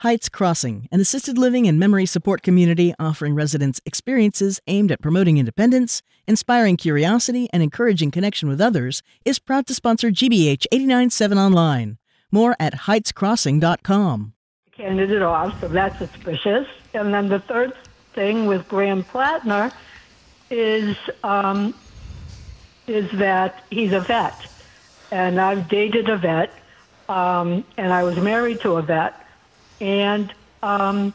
Heights Crossing, an assisted living and memory support community offering residents experiences aimed at promoting independence, inspiring curiosity, and encouraging connection with others, is proud to sponsor GBH 89.7 Online. More at heightscrossing.com. Candidate off, so that's suspicious. And then the third thing with Graham Plattner is that he's a vet. And I've dated a vet, and I was married to a vet. And I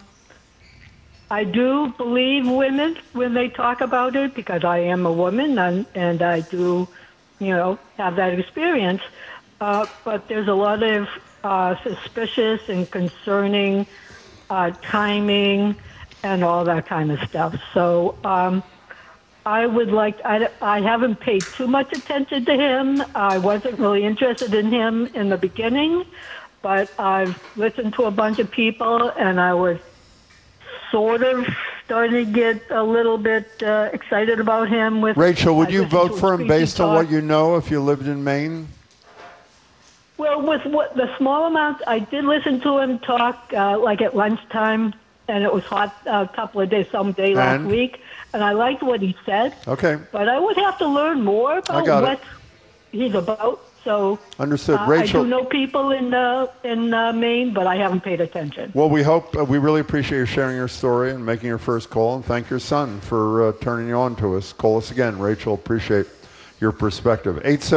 do believe women when they talk about it because I am a woman and I do, have that experience. But there's a lot of suspicious and concerning timing and all that kind of stuff. So I would like, I haven't paid too much attention to him. I wasn't really interested in him in the beginning, but I've listened to a bunch of people and I was sort of starting to get a little bit excited about him. Rachel, would you vote for him based on what you know if you lived in Maine? Well, with the small amount, I did listen to him talk like at lunchtime, and it was hot a couple of days, some day last week, and I liked what he said. Okay. But I would have to learn more about what he's about. So understood. Rachel, I do know people in Maine, but I haven't paid attention. Well, we really appreciate you sharing your story and making your first call, and thank your son for turning you on to us. Call us again, Rachel. Appreciate your perspective.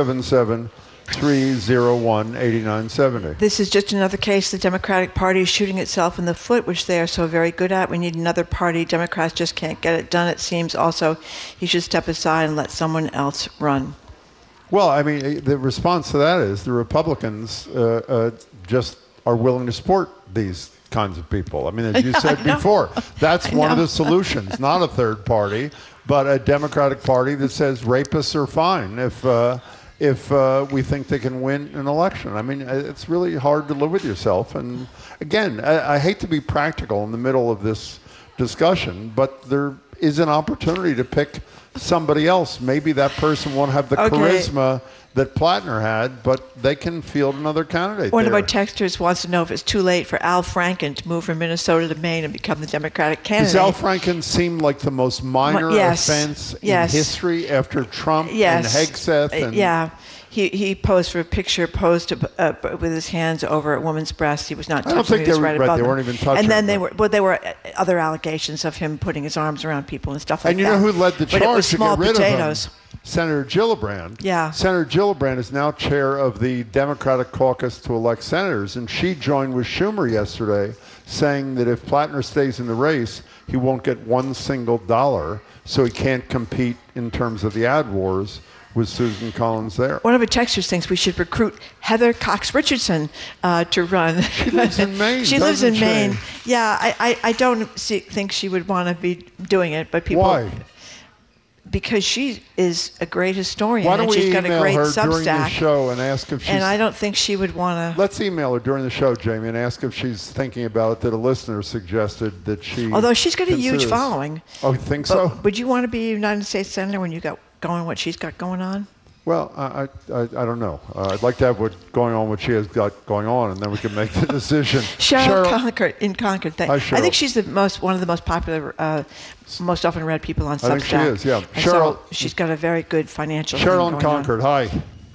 877-301-8970. This is just another case the Democratic Party is shooting itself in the foot, which they are so very good at. We need another party. Democrats just can't get it done, it seems. Also, he should step aside and let someone else run. Well, I mean, the response to that is the Republicans just are willing to support these kinds of people. I mean, as you said before, that's one of the solutions, not a third party, but a Democratic Party that says rapists are fine if we think they can win an election. I mean, it's really hard to live with yourself. And again, I hate to be practical in the middle of this discussion, but there is an opportunity to pick somebody else. Maybe that person won't have the charisma that Plattner had, but they can field another candidate. One of our texters wants to know if it's too late for Al Franken to move from Minnesota to Maine and become the Democratic candidate. Does Al Franken seem like the most minor offense in history after Trump and Hegseth? And He posed for a picture, with his hands over a woman's breast. He was not touching. I don't think they weren't even touching. And then there were other allegations of him putting his arms around people and stuff like that. And you know who led the charge to get rid of him? Senator Gillibrand. Yeah. Senator Gillibrand is now chair of the Democratic caucus to elect senators, and she joined with Schumer yesterday saying that if Plattner stays in the race, he won't get one single dollar, so he can't compete in terms of the ad wars with Susan Collins there. One of the texters thinks we should recruit Heather Cox Richardson to run. She lives in Maine. She lives in Maine. Yeah, I don't think she would want to be doing it, but people. Why? Because she is a great historian. Why don't and she's we got email a great her Substack. during the show and ask if she's... And I don't think she would want to... Let's email her during the show, Jamie, and ask if she's thinking about it, that a listener suggested that she... Although she's got a huge following. Oh, you think so? Would you want to be a United States Senator when you got going what she's got going on? Well, I don't know. I'd like to have what she has got going on, and then we can make the decision. Cheryl Concord in Concord. Hi, Cheryl. I think she's one of the most popular, most often read people on Substack. I think she is, yeah. And Cheryl, so she's got a very good financial. Cheryl in Concord. Hi.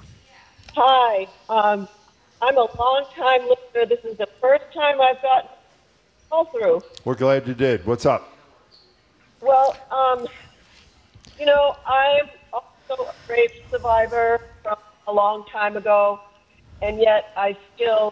Hi. I'm a long-time listener. This is the first time I've gotten a call through. We're glad you did. What's up? Well, I'm also a rape survivor from a long time ago, and yet I still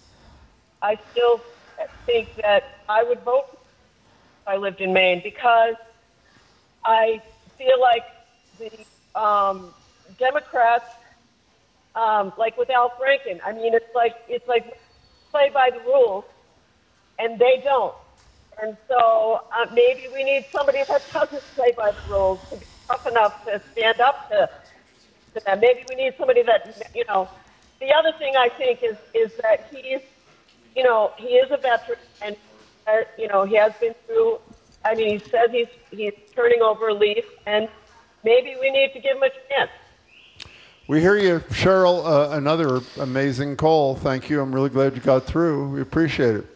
think that I would vote if I lived in Maine, because I feel like the Democrats, like with Al Franken, I mean, it's like play by the rules, and they don't. And so maybe we need somebody that doesn't play by the rules to be tough enough to stand up to them. Maybe we need somebody that, The other thing I think is that he is a veteran, and he has been through. I mean, he says he's turning over a leaf, and maybe we need to give him a chance. We hear you, Cheryl. Another amazing call. Thank you. I'm really glad you got through. We appreciate it.